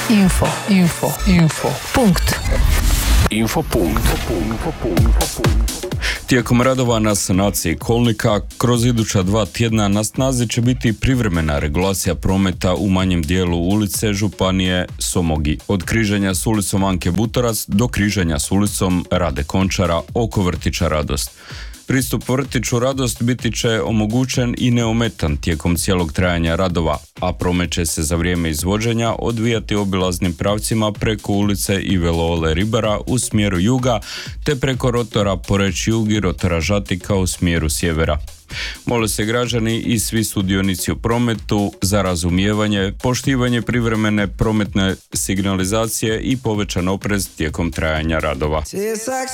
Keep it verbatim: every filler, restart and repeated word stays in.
Info, info, info. Punkt. Infopunkt. Tijekom radova na sanaciji kolnika, kroz iduća dva tjedna na snazi će biti privremena regulacija prometa u manjem dijelu ulice Županije Somogi, od križanja s ulicom Anke Butorac do križanja s ulicom Rade Končara oko vrtića Radost. Pristup vrtiću Radost biti će omogućen i neometan tijekom cijelog trajanja radova, a promet će se za vrijeme izvođenja odvijati obilaznim pravcima preko ulice Ive Lole Ribara u smjeru juga, te preko rotora Poreč Jug i rotora Žatika u smjeru sjevera. Mole se građani i svi sudionici u prometu za razumijevanje, poštivanje privremene prometne signalizacije i povećan oprez tijekom trajanja radova.